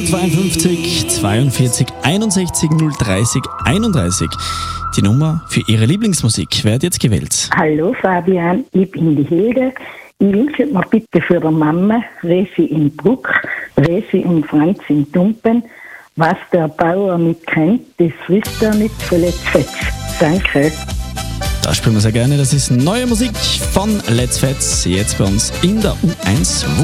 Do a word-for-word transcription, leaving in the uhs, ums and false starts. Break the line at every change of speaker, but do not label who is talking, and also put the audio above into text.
null zweiundfünfzig zweiundvierzig einundsechzig null dreißig einunddreißig. Die Nummer für Ihre Lieblingsmusik. Wer hat jetzt gewählt?
Hallo Fabian, ich bin die Hilde. Ich wünsche mir bitte für die Mama Resi in Bruck, Resi und Franz in Tumpen. Was der Bauer nicht kennt, das frisst er nicht, so let's fetz. Danke.
Da spielen wir sehr gerne. Das ist neue Musik von Let's Fetz, jetzt bei uns in der U eins.